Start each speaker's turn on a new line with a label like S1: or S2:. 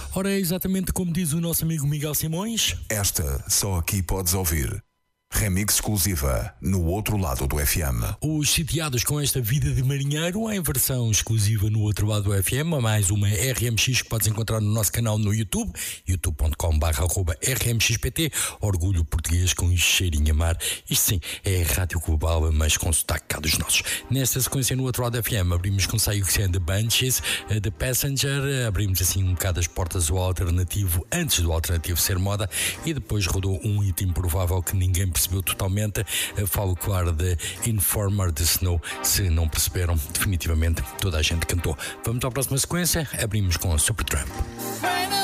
S1: Ora, é exatamente como diz o nosso amigo Miguel Simões.
S2: Esta só aqui podes ouvir. Remix exclusiva no outro lado do FM.
S1: Os sitiados com esta vida de marinheiro em versão exclusiva no outro lado do FM, a mais uma RMX que podes encontrar no nosso canal no YouTube, youtube.com/RMXPT. Orgulho português com cheirinho a mar. Isto sim, é rádio global, mas com sotaque cá dos nossos. Nesta sequência no outro lado do FM, abrimos com Say You Can, The Bunches, The Passenger, abrimos assim um bocado as portas ao alternativo, antes do alternativo ser moda, e depois rodou um hit improvável que ninguém percebeu totalmente. Falo claro de Informer de Snow. Se não perceberam, definitivamente toda a gente cantou. Vamos à próxima sequência. Abrimos com Supertramp.